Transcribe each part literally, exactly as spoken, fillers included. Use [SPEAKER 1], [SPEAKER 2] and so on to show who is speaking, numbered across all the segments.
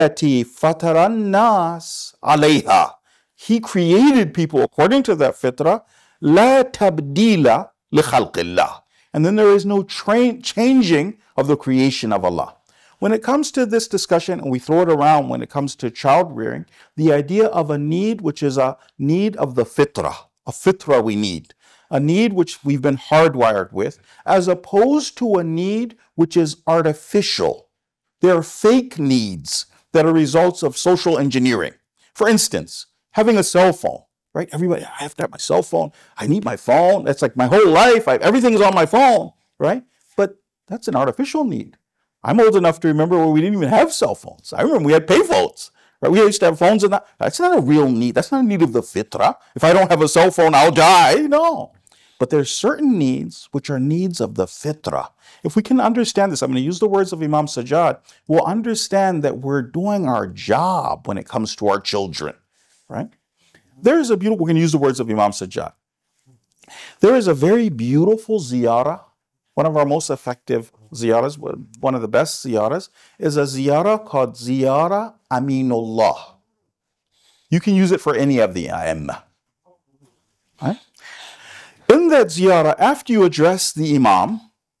[SPEAKER 1] التي فطر الناس عليها. He created people according to that fitrah. لا تبديل لخلق الله. And then there is no tra- changing of the creation of Allah. When it comes to this discussion, and we throw it around when it comes to child rearing, the idea of a need which is a need of the fitrah, a fitrah we need, a need which we've been hardwired with, as opposed to a need which is artificial. There are fake needs that are results of social engineering. For instance, having a cell phone, right? Everybody, I have to have my cell phone. I need my phone. That's like my whole life. I, everything is on my phone, right? But that's an artificial need. I'm old enough to remember where we didn't even have cell phones. I remember we had pay phones, right? We used to have phones and that. That's not a real need. That's not a need of the fitrah. If I don't have a cell phone, I'll die. No. But there's certain needs which are needs of the fitrah. If we can understand this, I'm going to use the words of Imam Sajjad, we'll understand that we're doing our job when it comes to our children, right? There is a beautiful, we're going to use the words of Imam Sajjad. There is a very beautiful ziyarah, one of our most effective ziyaras, one of the best ziyaras, is a ziyarah called Ziyarah Aminullah. You can use it for any of the A'imma. Right? In that ziyarah, after you address the Imam,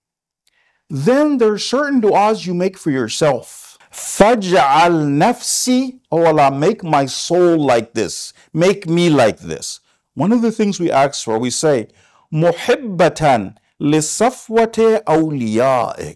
[SPEAKER 1] then there are certain du'as you make for yourself. Faj'al nafsi, oh Allah, make my soul like this. Make me like this. One of the things we ask for, we say, muhibbatan lisafwate awliyaik.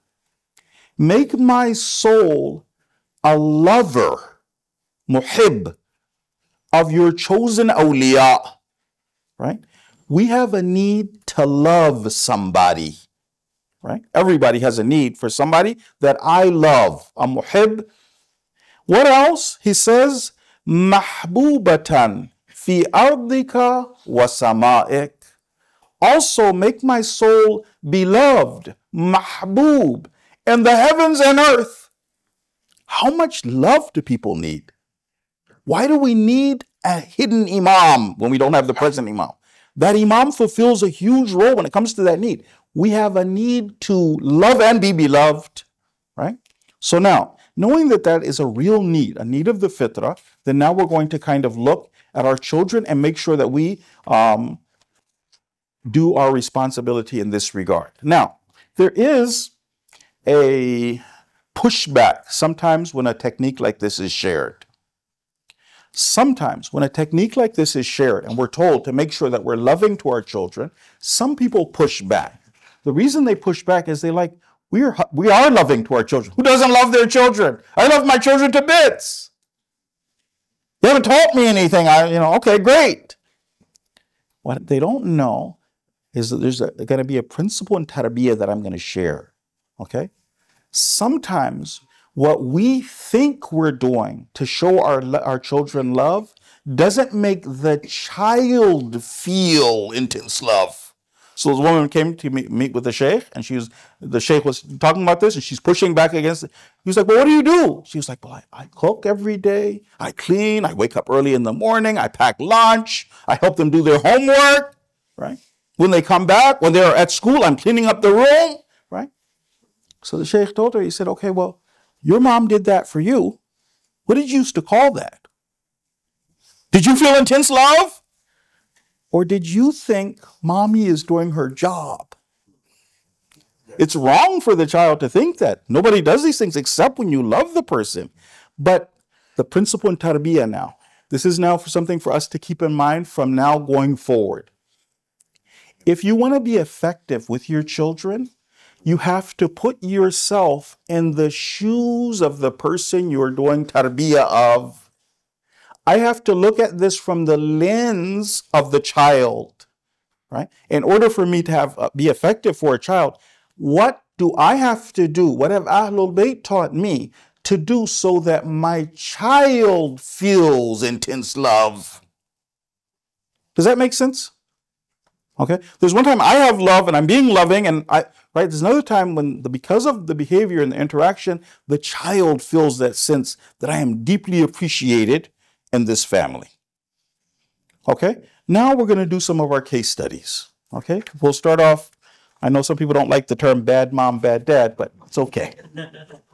[SPEAKER 1] Make my soul a lover, muhib, of your chosen awliya. Right? We have a need to love somebody. Right? Everybody has a need for somebody that I love. A muhib. What else? He says, mahbubatan fi ardika wa sama'ik. Also make my soul beloved, mahbub, in the heavens and earth. How much love do people need? Why do we need a hidden imam when we don't have the present imam? That imam fulfills a huge role when it comes to that need. We have a need to love and be beloved, right? So now, knowing that that is a real need, a need of the fitrah, then now we're going to kind of look at our children and make sure that we um, do our responsibility in this regard. Now, there is a pushback sometimes when a technique like this is shared. Sometimes when a technique like this is shared and we're told to make sure that we're loving to our children, some people push back. The reason they push back is they like, we are, we are loving to our children. Who doesn't love their children? I love my children to bits. They haven't taught me anything. I, you know, okay, great. What they don't know is that there's going to be a principle in tarbiyah that I'm going to share. Okay? Sometimes what we think we're doing to show our, our children love doesn't make the child feel intense love. So this woman came to meet, meet with the sheikh, and she was, the sheikh was talking about this, and she's pushing back against it. He was like, well, what do you do? She was like, well, I, I cook every day, I clean, I wake up early in the morning, I pack lunch, I help them do their homework, right? When they come back, when they're at school, I'm cleaning up the room, right? So the sheikh told her, he said, okay, well, your mom did that for you. What did you used to call that? Did you feel intense love? Or did you think mommy is doing her job? It's wrong for the child to think that. Nobody does these things except when you love the person. But the principle in tarbiyah now, this is now for something for us to keep in mind from now going forward. If you want to be effective with your children, you have to put yourself in the shoes of the person you're doing tarbiyah of. I have to look at this from the lens of the child, right? In order for me to have uh, be effective for a child, what do I have to do? What have Ahlul Bayt taught me to do so that my child feels intense love? Does that make sense? Okay. There's one time I have love and I'm being loving, and I right. There's another time when the, because of the behavior and the interaction, the child feels that sense that I am deeply appreciated in this family. Okay, now we're going to do some of our case studies. Okay, we'll start off. I know some people don't like the term bad mom, bad dad, but it's okay.